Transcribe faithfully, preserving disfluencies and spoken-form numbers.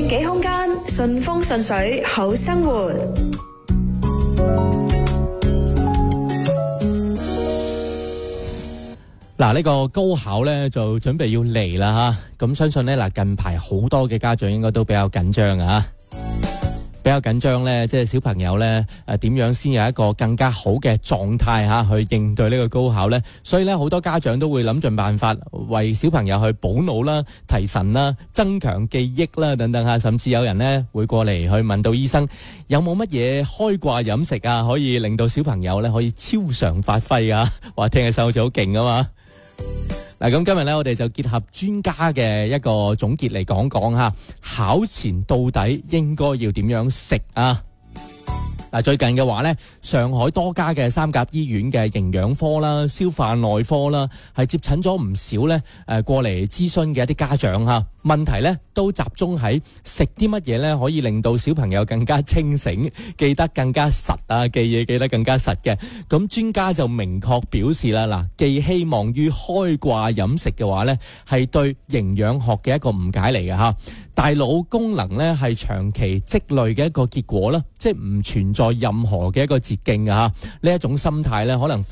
己空間，順風順水，好生活。 嗱，呢個高考咧就準備要嚟啦吓，咁相信咧嗱，近排好多嘅家長應該都比較緊張啊，比較緊張咧，即係小朋友咧誒點樣先有一個更加好嘅狀態吓去應對呢個高考咧？所以咧好多家長都會諗盡辦法為小朋友去補腦啦、提神啦、增強記憶啦等等吓，甚至有人咧會過嚟去問到醫生有冇乜嘢開掛飲食啊，可以令到小朋友咧可以超常發揮啊？話聽起身好似好勁啊嘛！嗱，咁今日咧，我哋就結合專家嘅一個總結嚟講講吓，考前到底應該要點樣食啊？嗱，最近嘅話咧，上海多家嘅三甲醫院嘅營養科啦、消化內科啦，係接診咗唔少咧誒過嚟諮詢嘅一啲家長吓，問題咧都集中喺食啲乜嘢咧可以令到小朋友更加清醒，記得更加實啊，記嘢記得更加實嘅。咁專家就明確表示啦，嗱，寄希望於開掛飲食嘅話咧，係對營養學嘅一個誤解嚟嘅吓。大腦功能咧係長期積累嘅一個結果啦，即係唔存在任何嘅一個捷徑嘅吓。呢一種心態咧，可能